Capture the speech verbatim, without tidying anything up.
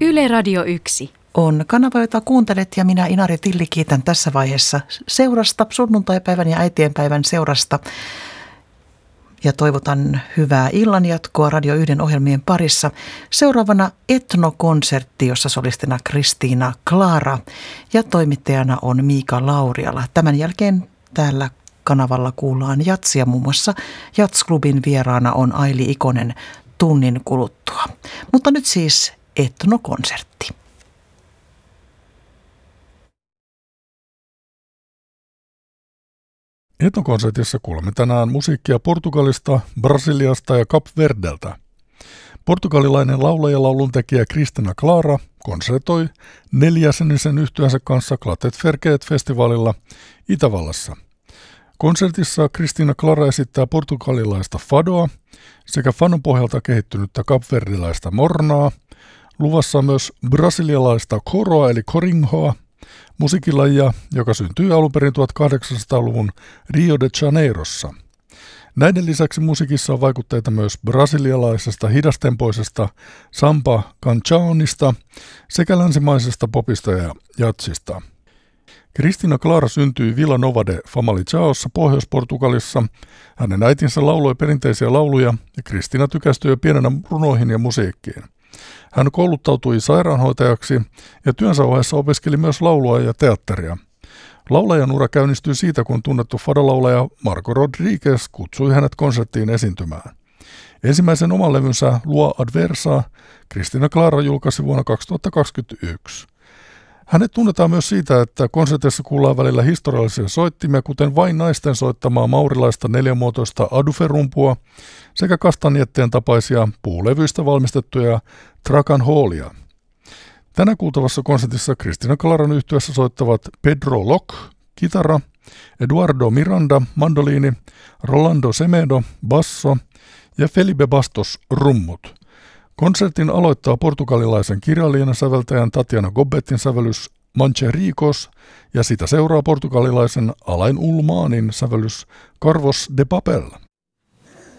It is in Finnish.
Yle Radio yksi. On kanava, jota kuuntelet, ja minä Inari Tilli kiitän tässä vaiheessa seurasta, sunnuntaipäivän ja äitienpäivän seurasta. Ja toivotan hyvää illanjatkoa Radio yhden ohjelmien parissa. Seuraavana etnokonsertti, jossa solistina Kristiina Klara ja toimittajana on Miika Lauriala. Tämän jälkeen täällä kanavalla kuullaan jatsia, muun muassa Jatsklubin vieraana on Aili Ikonen tunnin kuluttua. Mutta nyt siis etnokonsertti. Etnokonsertissa kuulemme tänään musiikkia Portugalista, Brasiliasta ja Kap Verdeltä. Portugalilainen laulaja ja lauluntekijä Kristiina Klara konsertoi neljäsenisen yhtyeensä kanssa Clatet Ferkeet-festivaalilla Itävallassa. Konsertissa Kristiina Klara esittää portugalilaista fadoa sekä fadon pohjalta kehittynyttä kapverdiläistä mornaa. Luvassa on myös brasilialaista koroa eli corinhoa, musiikilajia, joka syntyi alun perin tuhatkahdeksansataaluvun Rio de Janeirossa. Näiden lisäksi musiikissa on vaikutteita myös brasilialaisesta hidastempoisesta samba cancionista sekä länsimaisesta popista ja jatsista. Kristiina Klara syntyi Vila Nova de Famalicãossa Pohjois-Portugalissa. Hänen äitinsä lauloi perinteisiä lauluja ja Kristiina tykästyi jo pienenä runoihin ja musiikkiin. Hän kouluttautui sairaanhoitajaksi ja työnsä ohessa opiskeli myös laulua ja teatteria. Laulajan ura käynnistyi siitä, kun tunnettu fadolaulaja Marco Rodriguez kutsui hänet konserttiin esiintymään. Ensimmäisen oman levynsä Lua Adversa Kristiina Klara julkaisi vuonna kaksituhattakaksikymmentäyksi. Hänet tunnetaan myös siitä, että konsertissa kuullaan välillä historiallisia soittimia, kuten vain naisten soittamaa maurilaista neljämuotoista aduferumpua sekä kastanjetteen tapaisia puulevyistä valmistettuja Trakan Hallia. Tänä kuultavassa konsertissa Kristiina Klaran yhtyeessä soittavat Pedro Locke, kitara, Eduardo Miranda, mandoliini, Rolando Semedo, basso ja Felipe Bastos, rummut. Konsertin aloittaa portugalilaisen kirjailijan ja säveltäjän Tatiana Gobbetin sävellys Manchericos ja sitä seuraa portugalilaisen Alain Ulmanin sävellys Carvos de Papel.